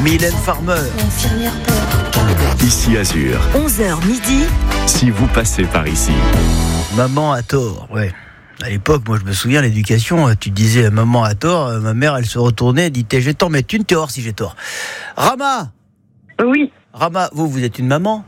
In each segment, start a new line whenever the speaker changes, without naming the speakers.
Mylène Farmer.
L'infirmière peur.
Ici Azur.
11h midi.
Si vous passez par ici.
Maman a tort, ouais. À l'époque, moi je me souviens, l'éducation, tu disais maman a tort, ma mère elle se retournait, elle dit je vais t'en mettre une, t'es hors si j'ai tort. Rama.
Oui.
Rama, vous êtes une maman?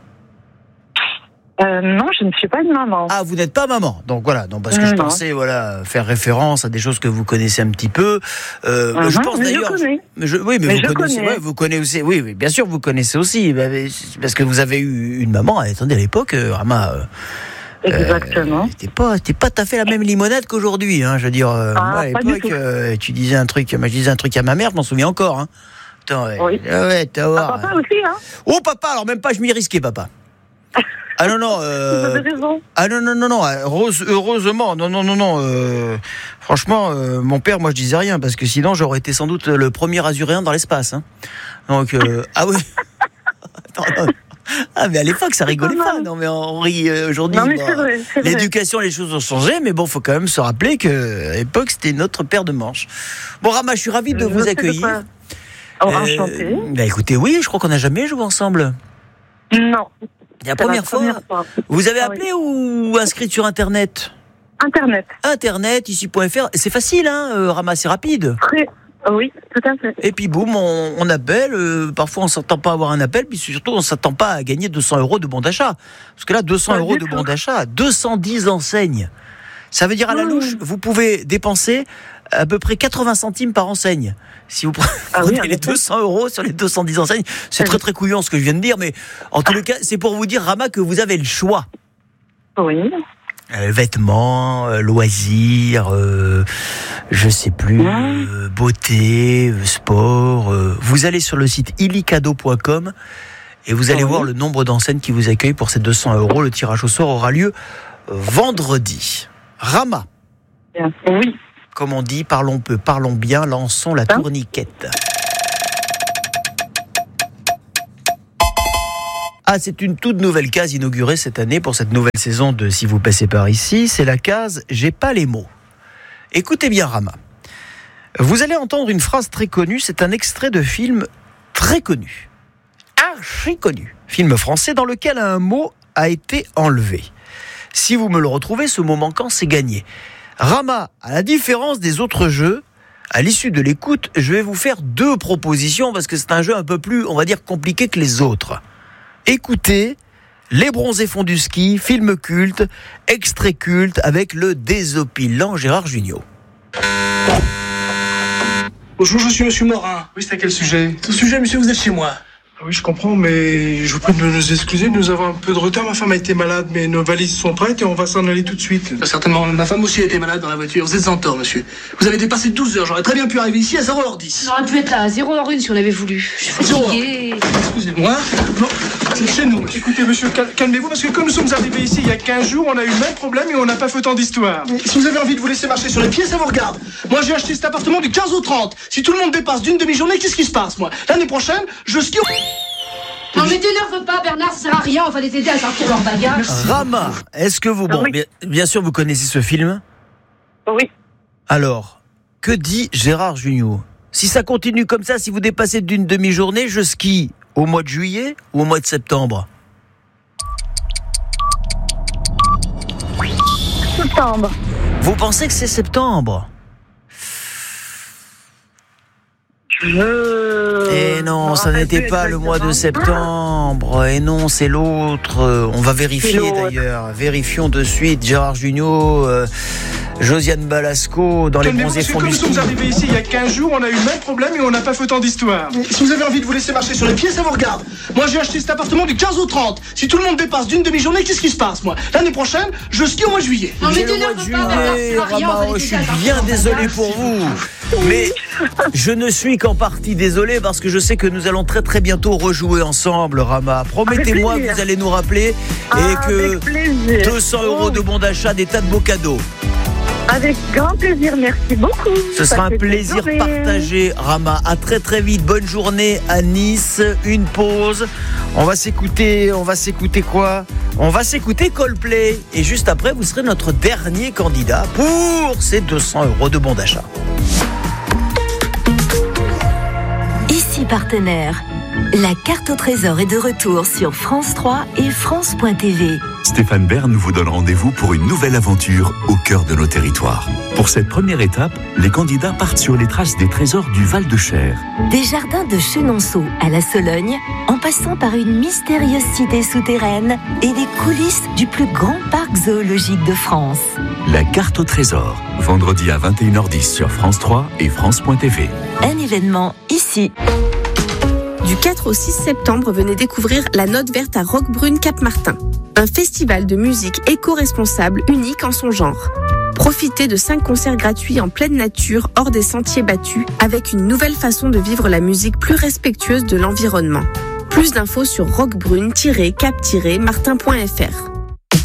Non, je ne suis pas une maman.
Ah, vous n'êtes pas maman. Donc voilà, donc parce que je pensais faire référence à des choses que vous connaissez un petit peu. Je pense
mais
d'ailleurs.
je connais.
Oui, mais vous connaissez.
Connais.
Ouais, vous connaissez aussi. Oui, bien sûr, vous connaissez aussi. Parce que vous avez eu une maman. Attendez, à l'époque, Rama.
Exactement.
C'était pas tout à fait la même limonade qu'aujourd'hui. Hein, je veux dire, moi à l'époque, tu disais un truc. Moi, je disais un truc à ma mère. Je m'en souviens encore. Hein. Attends,
oui.
t'as voir.
Papa aussi, hein.
Oh, papa. Alors même pas. Je m'y risquais, papa. Ah non non.
Vous avez raison.
Ah non. Heureusement, non. Franchement, mon père, moi je disais rien parce que sinon j'aurais été sans doute le premier azuréen dans l'espace. Hein. Donc ah oui. Attends. Ah mais à l'époque ça rigolait pas. Non mais on rit aujourd'hui.
Non mais c'est vrai.
L'éducation, les choses ont changé, mais bon, faut quand même se rappeler que à l'époque c'était notre paire de manches. Bon Rama, je suis ravi de vous accueillir.
Enchanté.
Écoutez, oui, je crois qu'on n'a jamais joué ensemble.
Non.
La première fois. Vous avez appelé ou inscrit sur Internet? Internet, ici.fr. C'est facile, hein, Rama, c'est rapide.
Oui, tout à fait.
Et puis boum, on appelle. Parfois, on ne s'attend pas à avoir un appel, puis surtout, on ne s'attend pas à gagner 200 € de bon d'achat. Parce que là, 200 € de bon d'achat, 210 enseignes. Ça veut dire à la louche, vous pouvez dépenser à peu près 80 centimes par enseigne. Si vous prenez les 200 € sur les 210 enseignes, c'est très très couillon ce que je viens de dire, mais en tous les cas, c'est pour vous dire, Rama, que vous avez le choix.
Oui.
Vêtements, loisirs, je sais plus, beauté, sport. Vous allez sur le site illicado.com et vous allez voir le nombre d'enseignes qui vous accueillent pour ces 200 €. Le tirage au sort aura lieu vendredi. Rama.
Oui.
Comme on dit, parlons peu, parlons bien, lançons la tourniquette. Ah, c'est une toute nouvelle case inaugurée cette année pour cette nouvelle saison de Si vous passez par ici. C'est la case « J'ai pas les mots ». Écoutez bien, Rama. Vous allez entendre une phrase très connue. C'est un extrait de film très connu. Archi connu. Film français dans lequel un mot a été enlevé. Si vous me le retrouvez, ce mot manquant, c'est gagné. Rama, à la différence des autres jeux, à l'issue de l'écoute, je vais vous faire 2 propositions parce que c'est un jeu un peu plus, on va dire, compliqué que les autres. Écoutez, Les Bronzés font du ski, film culte, extrait culte avec le désopilant Gérard Jugnot.
Bonjour, je suis Monsieur Morin.
Oui, c'est à quel sujet?
Ce sujet, monsieur, vous êtes chez moi.
Oui, je comprends, mais je vous prie de nous excuser. Nous avons un peu de retard. Ma femme a été malade, mais nos valises sont prêtes et on va s'en aller tout de suite.
Certainement, ma femme aussi a été malade dans la voiture. Vous êtes en tort, monsieur. Vous avez dépassé 12 heures. J'aurais très bien pu arriver ici à 0h10.
On aurait pu être là à 0h01 si on avait voulu. Je suis fatiguée.
Excusez-moi. Non, c'est chez nous.
Écoutez, monsieur, calmez-vous, parce que comme nous sommes arrivés ici il y a 15 jours, on a eu le même problème et on n'a pas fait autant d'histoire.
Si vous avez envie de vous laisser marcher sur les pieds, ça vous regarde. Moi, j'ai acheté cet appartement du 15 au 30. Si tout le monde dépasse d'une demi-journée, qu'est-ce qui se passe, moi? L'année prochaine, je skie au...
Non mais t'énerve pas Bernard, ça sert à rien, on va les aider à sortir leur bagage.
Rama, est-ce que vous... Bon, bien sûr, vous connaissez ce film?
Oui.
Alors, que dit Gérard Jugnot? Si ça continue comme ça, si vous dépassez d'une demi-journée, je skie au mois de juillet ou au mois de septembre?
Septembre.
Vous pensez que c'est septembre? Et non, ça n'était pas le mois de septembre. Et non, c'est l'autre. On va vérifier d'ailleurs. Vérifions de suite. Gérard Jugnot, Josiane Balasco dans Les Bronzés font du ski.
Comme nous sommes arrivés ici il y a 15 jours, on a eu le même problème et on n'a pas fait autant d'histoire.
Si vous avez envie de vous laisser marcher sur les pieds, ça vous regarde. Moi, j'ai acheté cet appartement du 15 au 30. Si tout le monde dépasse d'une demi-journée, qu'est-ce qui se passe, moi? L'année prochaine, je skie au mois de juillet.
Non mais t'énerve pas Bernard, ça sert à rien, on va les
je
aider
suis
à sortir
bien
leur
désolé
bagage.
pour vous. Mais je ne suis qu'en partie désolé parce que je sais que nous allons très très bientôt rejouer ensemble, Rama. Promettez-moi que vous allez nous rappeler et que 200 € de bon d'achat, des tas de beaux cadeaux.
Avec grand plaisir, merci beaucoup.
Ce sera un plaisir partagé, Rama. À très très vite. Bonne journée à Nice. Une pause. On va s'écouter quoi? On va s'écouter Coldplay. Et juste après, vous serez notre dernier candidat pour ces 200 € de bon d'achat.
Ici partenaires. La carte au trésor est de retour sur France 3 et France.tv.
Stéphane Bern vous donne rendez-vous pour une nouvelle aventure au cœur de nos territoires. Pour cette première étape, les candidats partent sur les traces des trésors du Val-de-Cher.
Des jardins de Chenonceau à la Sologne, en passant par une mystérieuse cité souterraine et des coulisses du plus grand parc zoologique de France.
La carte au trésor, vendredi à 21h10 sur France 3 et France.tv.
Un événement ici.
Du 4 au 6 septembre, venez découvrir la Note Verte à Roquebrune Cap-Martin. Un festival de musique éco-responsable unique en son genre. Profitez de 5 concerts gratuits en pleine nature, hors des sentiers battus, avec une nouvelle façon de vivre la musique plus respectueuse de l'environnement. Plus d'infos sur roquebrune-cap-martin.fr.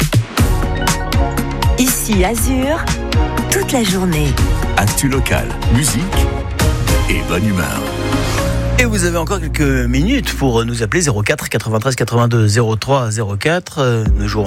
Ici Azur, toute la journée.
Actu local, musique et bonne humeur.
Et vous avez encore quelques minutes pour nous appeler 04 93 82 03 04. Nous jouerons